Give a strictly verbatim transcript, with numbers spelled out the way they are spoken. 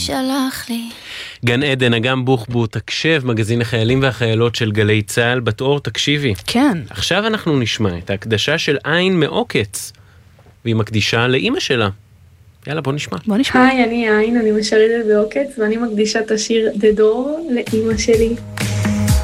שלח לי. גן עדן, אגם בוחבוט, תקשב, מגזין החיילים והחיילות של גלי צהל. בת אור, תקשיבי. כן. עכשיו אנחנו נשמע את ההקדשה של עין מעוקץ, והיא מקדישה לאמא שלה. יאללה, בוא נשמע. בוא נשמע. היי, אני עין, אני משרתת בעוקץ, ואני מקדישה את השיר דדור לאמא שלי.